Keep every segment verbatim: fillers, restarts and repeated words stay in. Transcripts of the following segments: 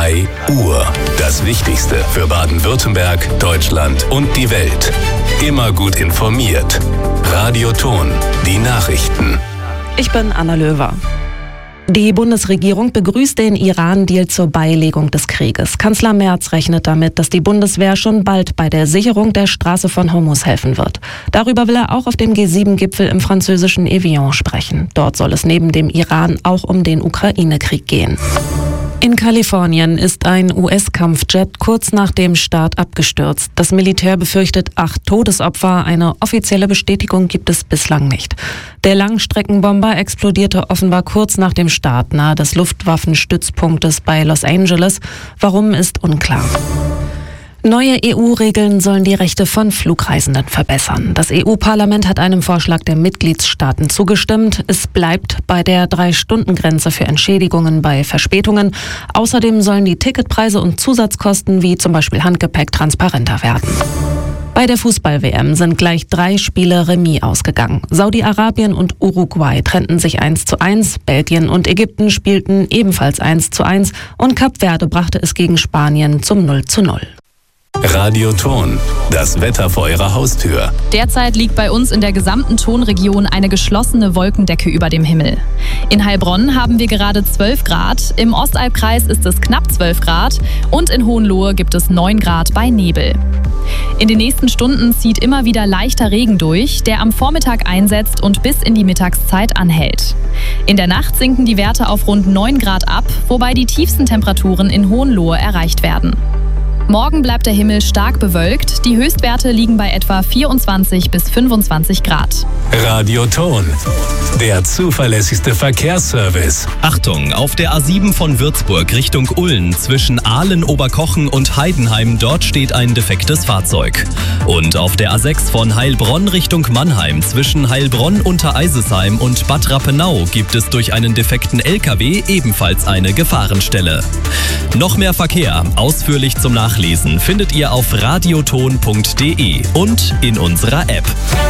drei Uhr. Das Wichtigste für Baden-Württemberg, Deutschland und die Welt. Immer gut informiert. Radio Ton, die Nachrichten. Ich bin Anna Löwer. Die Bundesregierung begrüßt den Iran-Deal zur Beilegung des Krieges. Kanzler Merz rechnet damit, dass die Bundeswehr schon bald bei der Sicherung der Straße von Hormuz helfen wird. Darüber will er auch auf dem G sieben Gipfel im französischen Evian sprechen. Dort soll es neben dem Iran auch um den Ukraine-Krieg gehen. In Kalifornien ist ein U S-Kampfjet kurz nach dem Start abgestürzt. Das Militär befürchtet acht Todesopfer. Eine offizielle Bestätigung gibt es bislang nicht. Der Langstreckenbomber explodierte offenbar kurz nach dem Start nahe des Luftwaffenstützpunktes bei Los Angeles. Warum, ist unklar. Neue E U-Regeln sollen die Rechte von Flugreisenden verbessern. Das E U-Parlament hat einem Vorschlag der Mitgliedstaaten zugestimmt. Es bleibt bei der Drei-Stunden-Grenze für Entschädigungen bei Verspätungen. Außerdem sollen die Ticketpreise und Zusatzkosten wie zum Beispiel Handgepäck transparenter werden. Bei der Fußball-W M sind gleich drei Spiele Remis ausgegangen. Saudi-Arabien und Uruguay trennten sich eins zu eins, Belgien und Ägypten spielten ebenfalls eins zu eins und Kap Verde brachte es gegen Spanien zum null zu null. Radio Ton, das Wetter vor Ihrer Haustür. Derzeit liegt bei uns in der gesamten Tonregion eine geschlossene Wolkendecke über dem Himmel. In Heilbronn haben wir gerade zwölf Grad, im Ostalbkreis ist es knapp zwölf Grad und in Hohenlohe gibt es neun Grad bei Nebel. In den nächsten Stunden zieht immer wieder leichter Regen durch, der am Vormittag einsetzt und bis in die Mittagszeit anhält. In der Nacht sinken die Werte auf rund neun Grad ab, wobei die tiefsten Temperaturen in Hohenlohe erreicht werden. Morgen bleibt der Himmel stark bewölkt. Die Höchstwerte liegen bei etwa vierundzwanzig bis fünfundzwanzig Grad. Radio Ton, der zuverlässigste Verkehrsservice. Achtung, auf der A sieben von Würzburg Richtung Ulm zwischen Ahlen, Oberkochen und Heidenheim, dort steht ein defektes Fahrzeug. Und auf der A sechs von Heilbronn Richtung Mannheim zwischen Heilbronn, Untereisesheim und Bad Rappenau gibt es durch einen defekten L K W ebenfalls eine Gefahrenstelle. Noch mehr Verkehr, ausführlich zum Nachlesen. Lesen findet ihr auf radioton punkt de und in unserer App.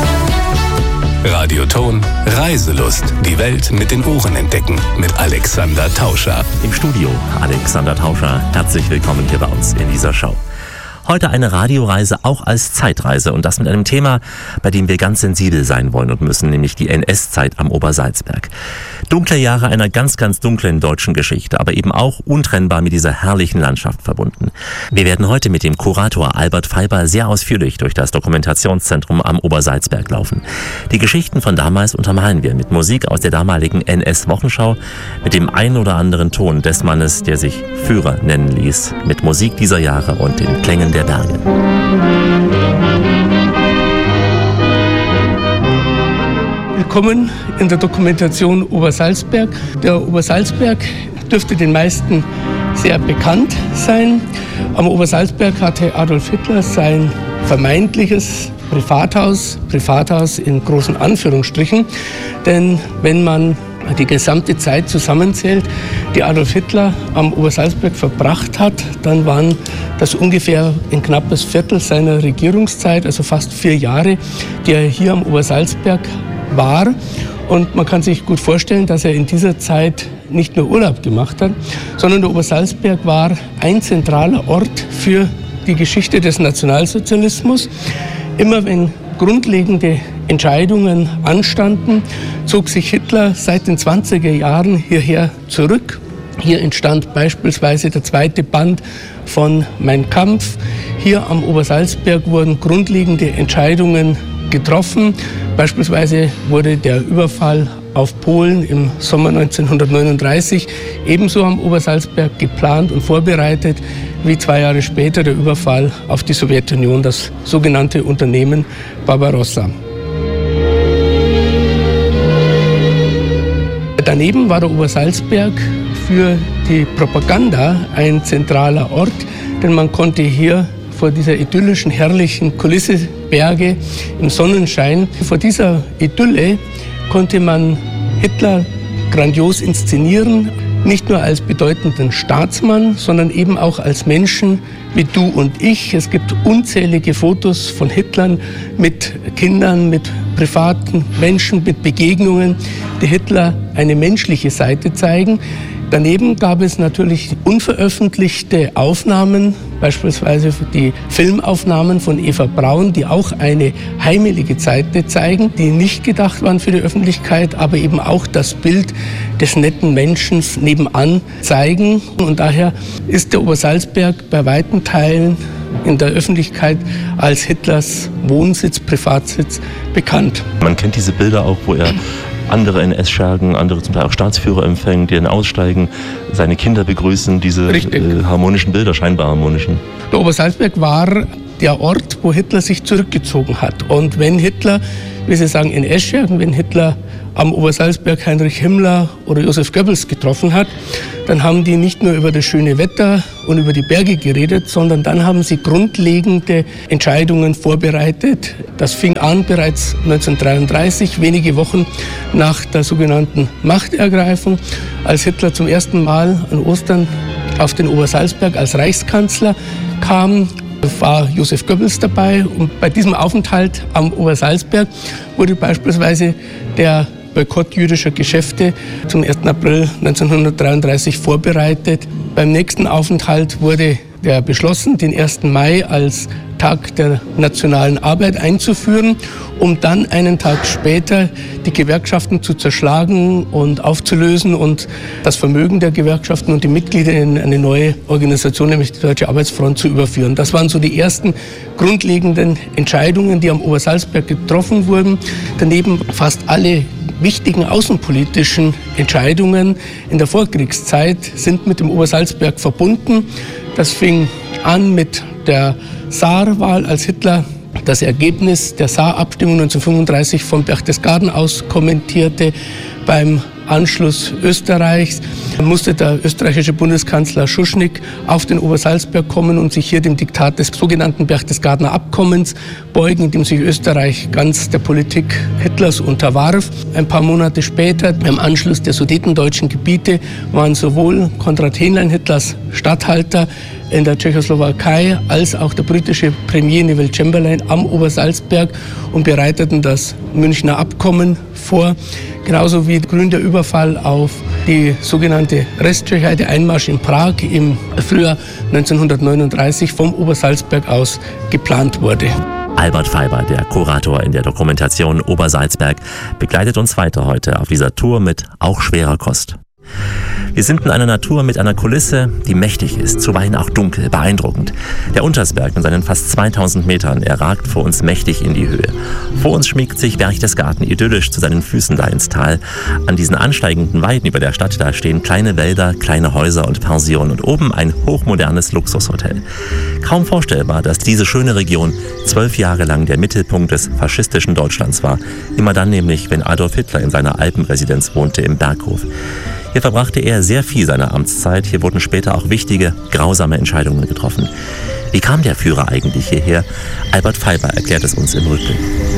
Radio Ton, Reiselust. Die Welt mit den Ohren entdecken. Mit Alexander Tauscher. Im Studio Alexander Tauscher. Herzlich willkommen hier bei uns in dieser Show. Heute eine Radioreise auch als Zeitreise und das mit einem Thema, bei dem wir ganz sensibel sein wollen und müssen, nämlich die N S-Zeit am Obersalzberg. Dunkle Jahre einer ganz, ganz dunklen deutschen Geschichte, aber eben auch untrennbar mit dieser herrlichen Landschaft verbunden. Wir werden heute mit dem Kurator Albert Feiber sehr ausführlich durch das Dokumentationszentrum am Obersalzberg laufen. Die Geschichten von damals untermalen wir mit Musik aus der damaligen N S-Wochenschau, mit dem ein oder anderen Ton des Mannes, der sich Führer nennen ließ, mit Musik dieser Jahre und den Klängen der Berge. Willkommen in der Dokumentation Obersalzberg. Der Obersalzberg dürfte den meisten sehr bekannt sein. Am Obersalzberg hatte Adolf Hitler sein vermeintliches Privathaus, Privathaus in großen Anführungsstrichen, denn wenn man die gesamte Zeit zusammenzählt, die Adolf Hitler am Obersalzberg verbracht hat, dann waren das ungefähr ein knappes Viertel seiner Regierungszeit, also fast vier Jahre, die er hier am Obersalzberg war. Und man kann sich gut vorstellen, dass er in dieser Zeit nicht nur Urlaub gemacht hat, sondern der Obersalzberg war ein zentraler Ort für die Geschichte des Nationalsozialismus. Immer wenn grundlegende Entscheidungen anstanden, zog sich Hitler seit den zwanziger Jahren hierher zurück. Hier entstand beispielsweise der zweite Band von Mein Kampf. Hier am Obersalzberg wurden grundlegende Entscheidungen getroffen. Beispielsweise wurde der Überfall auf Polen im Sommer neunzehnhundertneununddreißig ebenso am Obersalzberg geplant und vorbereitet wie zwei Jahre später der Überfall auf die Sowjetunion, das sogenannte Unternehmen Barbarossa. Daneben war der Obersalzberg für die Propaganda ein zentraler Ort, denn man konnte hier vor dieser idyllischen, herrlichen Kulisse Berge im Sonnenschein, vor dieser Idylle konnte man Hitler grandios inszenieren, nicht nur als bedeutenden Staatsmann, sondern eben auch als Menschen wie du und ich. Es gibt unzählige Fotos von Hitlern mit Kindern, mit privaten Menschen, mit Begegnungen, die Hitler eine menschliche Seite zeigen. Daneben gab es natürlich unveröffentlichte Aufnahmen, beispielsweise die Filmaufnahmen von Eva Braun, die auch eine heimelige Zeit zeigen, die nicht gedacht waren für die Öffentlichkeit, aber eben auch das Bild des netten Menschen nebenan zeigen. Und daher ist der Obersalzberg bei weiten Teilen in der Öffentlichkeit als Hitlers Wohnsitz, Privatsitz bekannt. Man kennt diese Bilder auch, wo er andere N S-Schergen, andere zum Teil auch Staatsführer empfängt, die dann aussteigen, seine Kinder begrüßen, diese äh, harmonischen Bilder, scheinbar harmonischen. Der Obersalzberg war der Ort, wo Hitler sich zurückgezogen hat. Und wenn Hitler, wie Sie sagen, N S-Schergen, wenn Hitler am Obersalzberg Heinrich Himmler oder Josef Goebbels getroffen hat, dann haben die nicht nur über das schöne Wetter und über die Berge geredet, sondern dann haben sie grundlegende Entscheidungen vorbereitet. Das fing an bereits neunzehnhundertdreiunddreißig, wenige Wochen nach der sogenannten Machtergreifung, als Hitler zum ersten Mal an Ostern auf den Obersalzberg als Reichskanzler kam. War Josef Goebbels dabei und bei diesem Aufenthalt am Obersalzberg wurde beispielsweise der Boykott jüdischer Geschäfte zum ersten April neunzehnhundertdreiunddreißig vorbereitet. Beim nächsten Aufenthalt wurde der beschlossen, den ersten Mai als Tag der nationalen Arbeit einzuführen, um dann einen Tag später die Gewerkschaften zu zerschlagen und aufzulösen und das Vermögen der Gewerkschaften und die Mitglieder in eine neue Organisation, nämlich die Deutsche Arbeitsfront, zu überführen. Das waren so die ersten grundlegenden Entscheidungen, die am Obersalzberg getroffen wurden. Daneben fast alle wichtigen außenpolitischen Entscheidungen in der Vorkriegszeit sind mit dem Obersalzberg verbunden. Das fing an mit der Saarwahl, als Hitler das Ergebnis der Saarabstimmung neunzehnhundertfünfunddreißig von Berchtesgaden aus kommentierte. Beim Anschluss Österreichs musste der österreichische Bundeskanzler Schuschnigg auf den Obersalzberg kommen und sich hier dem Diktat des sogenannten Berchtesgadener Abkommens beugen, indem sich Österreich ganz der Politik Hitlers unterwarf. Ein paar Monate später, beim Anschluss der sudetendeutschen Gebiete, waren sowohl Konrad Henlein, Hitlers Statthalter in der Tschechoslowakei, als auch der britische Premier Neville Chamberlain am Obersalzberg und bereiteten das Münchner Abkommen vor. Genauso wie grün der Überfall auf die sogenannte Resttschechei, der Einmarsch in Prag im Frühjahr neunzehnhundertneununddreißig vom Obersalzberg aus geplant wurde. Albert Feiber, der Kurator in der Dokumentation Obersalzberg, begleitet uns weiter heute auf dieser Tour mit auch schwerer Kost. Wir sind in einer Natur mit einer Kulisse, die mächtig ist, zuweilen auch dunkel, beeindruckend. Der Untersberg mit seinen fast zweitausend Metern, er ragt vor uns mächtig in die Höhe. Vor uns schmiegt sich Berchtesgaden idyllisch zu seinen Füßen da ins Tal. An diesen ansteigenden Weiden über der Stadt, da stehen kleine Wälder, kleine Häuser und Pensionen und oben ein hochmodernes Luxushotel. Kaum vorstellbar, dass diese schöne Region zwölf Jahre lang der Mittelpunkt des faschistischen Deutschlands war. Immer dann nämlich, wenn Adolf Hitler in seiner Alpenresidenz wohnte im Berghof. Hier verbrachte er sehr viel seiner Amtszeit. Hier wurden später auch wichtige, grausame Entscheidungen getroffen. Wie kam der Führer eigentlich hierher? Albert Feiber erklärt es uns im Rückblick.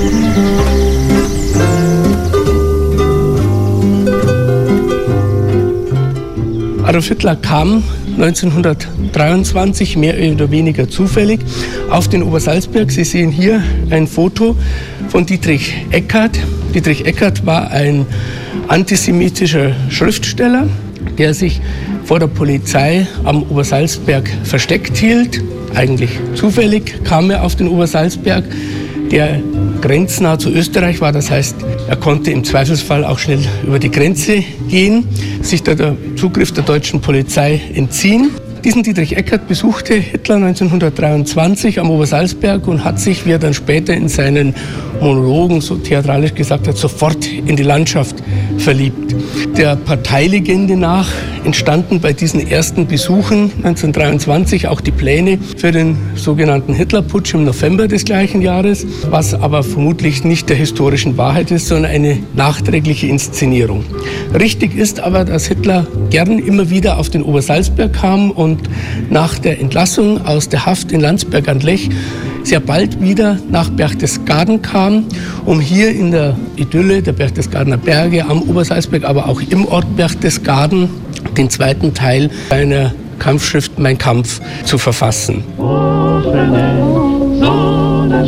Adolf Hitler kam neunzehnhundertdreiundzwanzig mehr oder weniger zufällig auf den Obersalzberg. Sie sehen hier ein Foto von Dietrich Eckart. Dietrich Eckart war ein antisemitischer Schriftsteller, der sich vor der Polizei am Obersalzberg versteckt hielt. Eigentlich zufällig kam er auf den Obersalzberg, der grenznah zu Österreich war. Das heißt, er konnte im Zweifelsfall auch schnell über die Grenze gehen, sich da der Zugriff der deutschen Polizei entziehen. Diesen Dietrich Eckart besuchte Hitler neunzehnhundertdreiundzwanzig am Obersalzberg und hat sich, wie er dann später in seinen Monologen so theatralisch gesagt hat, sofort in die Landschaft verliebt. Der Parteilegende nach entstanden bei diesen ersten Besuchen neunzehnhundertdreiundzwanzig auch die Pläne für den sogenannten Hitlerputsch im November des gleichen Jahres, was aber vermutlich nicht der historischen Wahrheit ist, sondern eine nachträgliche Inszenierung. Richtig ist aber, dass Hitler gern immer wieder auf den Obersalzberg kam und nach der Entlassung aus der Haft in Landsberg an Lech sehr bald wieder nach Berchtesgaden kam, um hier in der Idylle der Berchtesgadener Berge am Obersalzberg, aber auch im Ort Berchtesgaden, den zweiten Teil einer Kampfschrift Mein Kampf zu verfassen.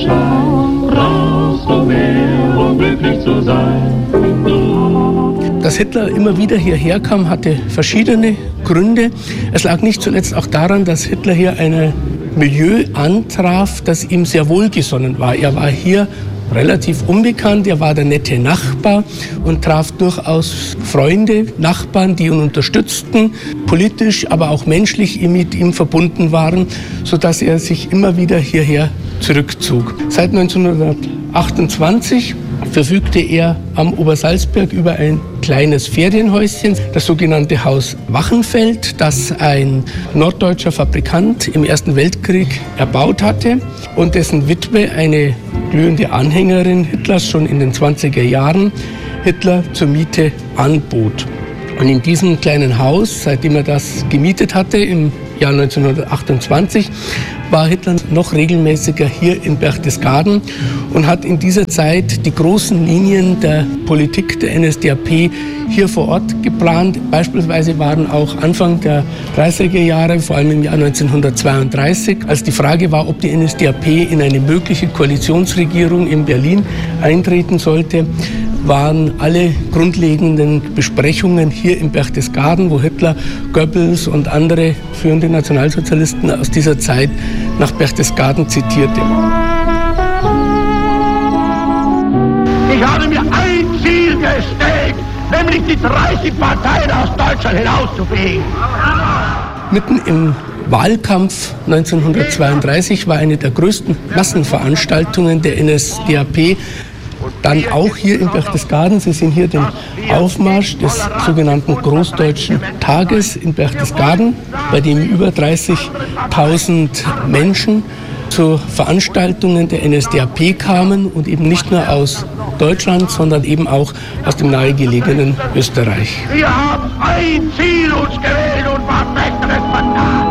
Das Dass Hitler immer wieder hierher kam, hatte verschiedene Gründe. Es lag nicht zuletzt auch daran, dass Hitler hier ein Milieu antraf, das ihm sehr wohlgesonnen war. Er war hier relativ unbekannt, er war der nette Nachbar und traf durchaus Freunde, Nachbarn, die ihn unterstützten, politisch, aber auch menschlich mit ihm verbunden waren, sodass er sich immer wieder hierher zurückzog. Seit neunzehnhundertachtundzwanzig verfügte er am Obersalzberg über ein kleines Ferienhäuschen, das sogenannte Haus Wachenfeld, das ein norddeutscher Fabrikant im Ersten Weltkrieg erbaut hatte und dessen Witwe, eine glühende Anhängerin Hitlers, schon in den zwanziger Jahren Hitler zur Miete anbot. Und in diesem kleinen Haus, seitdem er das gemietet hatte, im Jahr neunzehnhundertachtundzwanzig, war Hitler noch regelmäßiger hier in Berchtesgaden und hat in dieser Zeit die großen Linien der Politik der N S D A P hier vor Ort geplant. Beispielsweise waren auch Anfang der dreißiger Jahre, vor allem im Jahr neunzehnhundertzweiunddreißig, als die Frage war, ob die N S D A P in eine mögliche Koalitionsregierung in Berlin eintreten sollte, waren alle grundlegenden Besprechungen hier in Berchtesgaden, wo Hitler, Goebbels und andere führende Nationalsozialisten aus dieser Zeit nach Berchtesgaden zitierte. Ich habe mir ein Ziel gesteckt, nämlich die dreißig Parteien aus Deutschland hinauszufegen. Mitten im Wahlkampf neunzehnhundertzweiunddreißig war eine der größten Massenveranstaltungen der N S D A P dann auch hier in Berchtesgaden. Sie sehen hier den Aufmarsch des sogenannten Großdeutschen Tages in Berchtesgaden, bei dem über dreißigtausend Menschen zu Veranstaltungen der N S D A P kamen und eben nicht nur aus Deutschland, sondern eben auch aus dem nahegelegenen Österreich. Wir haben ein Ziel uns gewählt und verfechten es Mandat.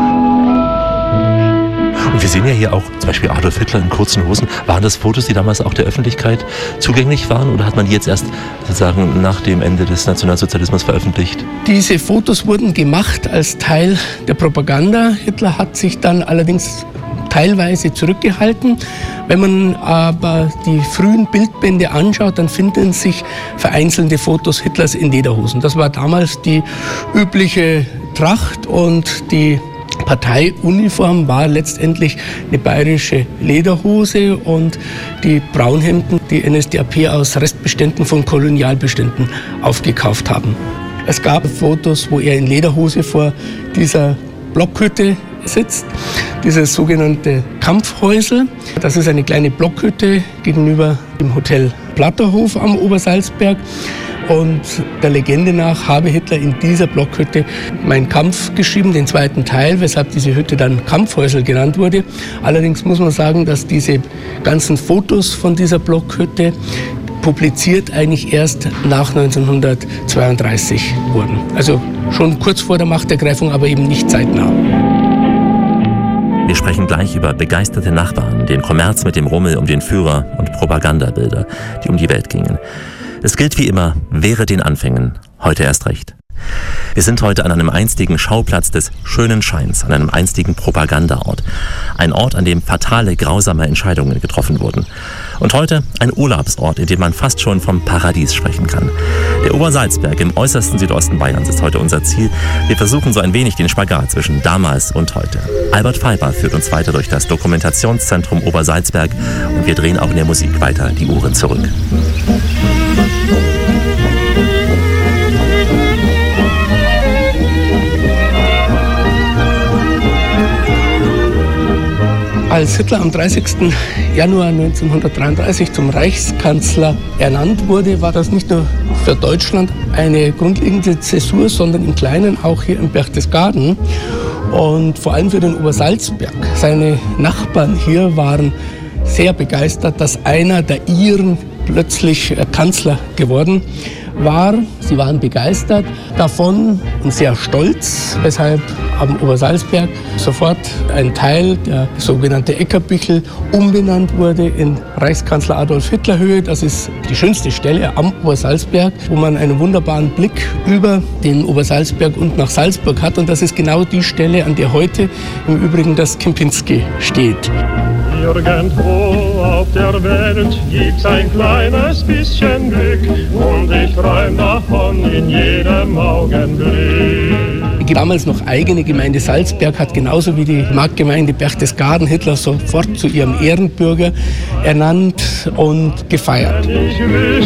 Und wir sehen ja hier auch zum Beispiel Adolf Hitler in kurzen Hosen. Waren das Fotos, die damals auch der Öffentlichkeit zugänglich waren, oder hat man die jetzt erst sozusagen nach dem Ende des Nationalsozialismus veröffentlicht? Diese Fotos wurden gemacht als Teil der Propaganda. Hitler hat sich dann allerdings teilweise zurückgehalten. Wenn man aber die frühen Bildbände anschaut, dann finden sich vereinzelte Fotos Hitlers in Lederhosen. Das war damals die übliche Tracht, und die Parteiuniform war letztendlich eine bayerische Lederhose und die Braunhemden, die N S D A P aus Restbeständen von Kolonialbeständen aufgekauft haben. Es gab Fotos, wo er in Lederhose vor dieser Blockhütte sitzt, dieses sogenannte Kampfhäusl. Das ist eine kleine Blockhütte gegenüber dem Hotel Platterhof am Obersalzberg. Und der Legende nach habe Hitler in dieser Blockhütte Mein Kampf geschrieben, den zweiten Teil, weshalb diese Hütte dann Kampfhäusl genannt wurde. Allerdings muss man sagen, dass diese ganzen Fotos von dieser Blockhütte publiziert eigentlich erst nach neunzehnhundertzweiunddreißig wurden. Also schon kurz vor der Machtergreifung, aber eben nicht zeitnah. Wir sprechen gleich über begeisterte Nachbarn, den Kommerz mit dem Rummel um den Führer und Propagandabilder, die um die Welt gingen. Es gilt wie immer, wehre den Anfängen, heute erst recht. Wir sind heute an einem einstigen Schauplatz des schönen Scheins, an einem einstigen Propagandaort. Ein Ort, an dem fatale, grausame Entscheidungen getroffen wurden. Und heute ein Urlaubsort, in dem man fast schon vom Paradies sprechen kann. Der Obersalzberg im äußersten Südosten Bayerns ist heute unser Ziel. Wir versuchen so ein wenig den Spagat zwischen damals und heute. Albert Feiber führt uns weiter durch das Dokumentationszentrum Obersalzberg und wir drehen auch in der Musik weiter die Uhren zurück. Als Hitler am dreißigsten Januar neunzehnhundertdreiunddreißig zum Reichskanzler ernannt wurde, war das nicht nur für Deutschland eine grundlegende Zäsur, sondern im Kleinen auch hier in Berchtesgaden und vor allem für den Obersalzberg. Seine Nachbarn hier waren sehr begeistert, dass einer der Iren plötzlich Kanzler geworden war. Sie waren begeistert davon und sehr stolz, weshalb am Obersalzberg sofort ein Teil, der sogenannte Eckerbüchel, umbenannt wurde in Reichskanzler Adolf Hitler Höhe. Das ist die schönste Stelle am Obersalzberg, wo man einen wunderbaren Blick über den Obersalzberg und nach Salzburg hat. Und das ist genau die Stelle, an der heute im Übrigen das Kempinski steht. Irgendwo Auf der Welt gibt's ein kleines bisschen Glück und ich träum davon in jedem Augenblick. Die damals noch eigene Gemeinde Salzberg hat genauso wie die Marktgemeinde Berchtesgaden Hitler sofort zu ihrem Ehrenbürger ernannt und gefeiert. Wenn ich